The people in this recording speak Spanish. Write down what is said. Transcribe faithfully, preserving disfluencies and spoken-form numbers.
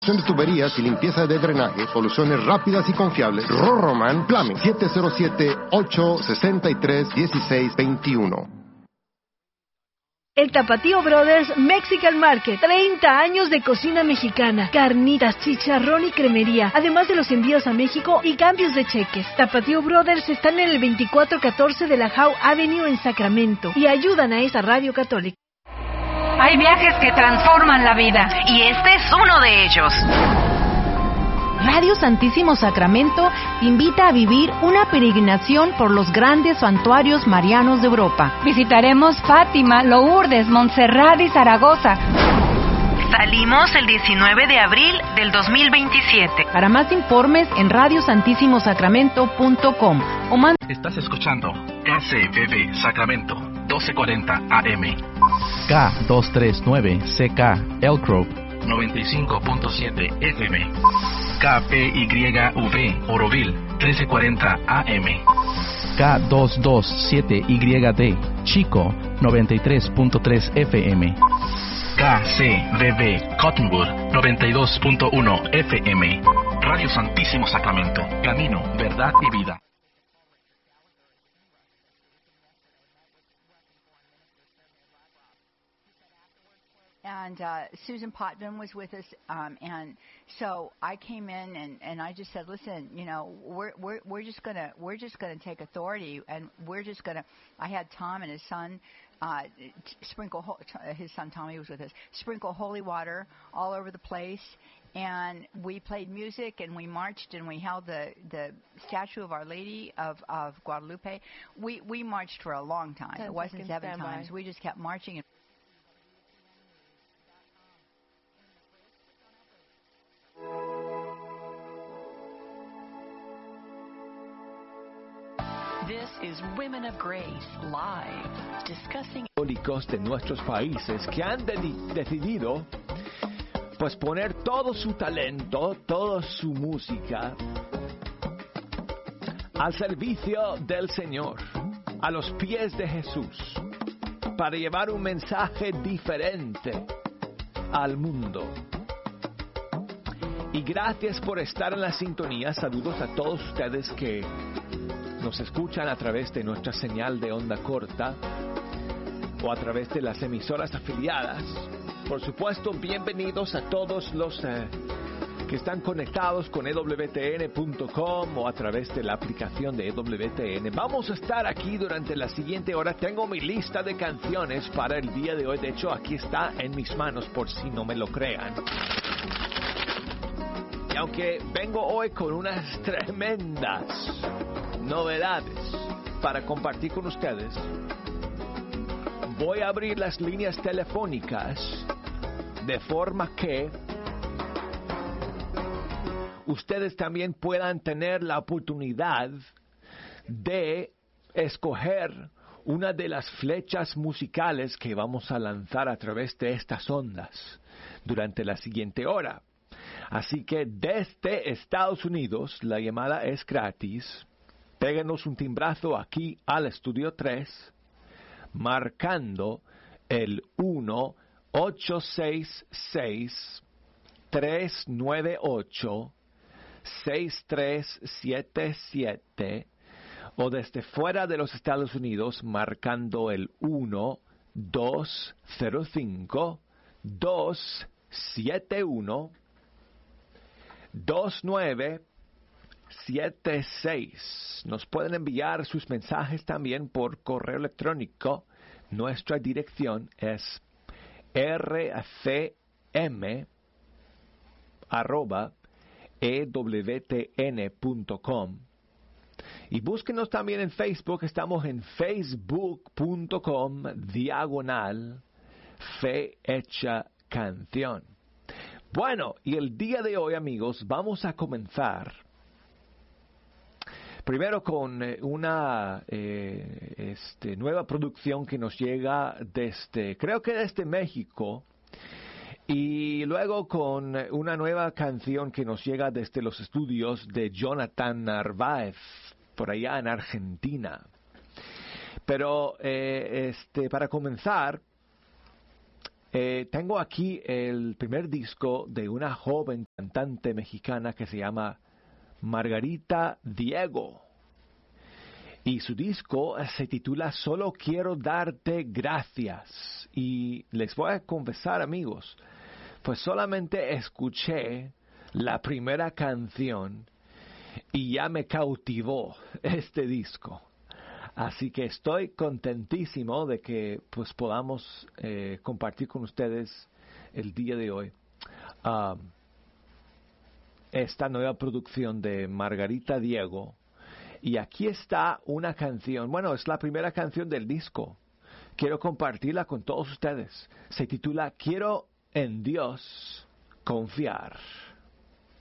de tuberías y limpieza de drenaje, soluciones rápidas y confiables. Roroman Plumbing, siete cero siete, ocho seis tres, uno seis dos uno. El Tapatío Brothers Mexican Market. treinta años de cocina mexicana. Carnitas, chicharrón y cremería. Además de los envíos a México y cambios de cheques. Tapatío Brothers están en el veinticuatro catorce de la Howe Avenue en Sacramento. Y ayudan a esa radio católica. Hay viajes que transforman la vida. Y este es uno de ellos. Radio Santísimo Sacramento te invita a vivir una peregrinación por los grandes santuarios marianos de Europa. Visitaremos Fátima, Lourdes, Montserrat y Zaragoza. Salimos el diecinueve de abril del dos mil veintisiete. Para más informes en radio santísimo sacramento punto com o man- Estás escuchando K C B B Sacramento, doce cuarenta A M. K doscientos treinta y nueve C K Elk Grove, noventa y cinco punto siete F M. K P Y V Oroville, trece cuarenta A M. K doscientos veintisiete Y D Chico, noventa y tres punto tres F M. K C B B Cottonwood, noventa y dos punto uno F M. Radio Santísimo Sacramento, camino, verdad y vida. And uh, Susan Potvin was with us, um, and so I came in and, and I just said, listen, you know, we're we're we're just gonna we're just gonna take authority, and we're just gonna. I had Tom and his son uh, sprinkle his son Tommy was with us, sprinkle holy water all over the place, and we played music and we marched and we held the the statue of Our Lady of of Guadalupe. We we marched for a long time. Ten it wasn't seven standby. times. We just kept marching. And This is Women of Grace Live, discussing católicos de nuestros países que han de- decidido pues poner todo su talento, toda su música al servicio del Señor, a los pies de Jesús, para llevar un mensaje diferente al mundo. Y gracias por estar en la sintonía. Saludos a todos ustedes que nos escuchan a través de nuestra señal de onda corta o a través de las emisoras afiliadas. Por supuesto, bienvenidos a todos los eh, que están conectados con E W T N punto com o a través de la aplicación de E W T N. Vamos a estar aquí durante la siguiente hora. Tengo mi lista de canciones para el día de hoy. De hecho, aquí está en mis manos por si no me lo crean. Y aunque vengo hoy con unas tremendas novedades para compartir con ustedes, voy a abrir las líneas telefónicas de forma que ustedes también puedan tener la oportunidad de escoger una de las flechas musicales que vamos a lanzar a través de estas ondas durante la siguiente hora. Así que desde Estados Unidos la llamada es gratis. Péguenos un timbrazo aquí al estudio tres, marcando el uno ocho seis seis, tres nueve ocho, seis tres siete siete, o desde fuera de los Estados Unidos marcando el uno dos cero cinco, dos siete uno, dos nueve siete seis. Nos pueden enviar sus mensajes también por correo electrónico. Nuestra dirección es r c m arroba e w t n punto com. Y búsquenos también en Facebook. Estamos en facebook punto com diagonal Fe Hecha Canción. Bueno, y el día de hoy, amigos, vamos a comenzar primero con eh, una eh, este, nueva producción que nos llega desde, creo que desde México, y luego con una nueva canción que nos llega desde los estudios de Jonathan Narváez, por allá en Argentina. Pero eh, este, para comenzar, Eh, tengo aquí el primer disco de una joven cantante mexicana que se llama Margarita Diego. Y su disco se titula Solo quiero darte gracias. Y les voy a confesar, amigos, pues solamente escuché la primera canción y ya me cautivó este disco. Así que estoy contentísimo de que pues podamos eh, compartir con ustedes el día de hoy um, esta nueva producción de Margarita Diego. Y aquí está una canción, bueno, es la primera canción del disco. Quiero compartirla con todos ustedes. Se titula Quiero en Dios confiar.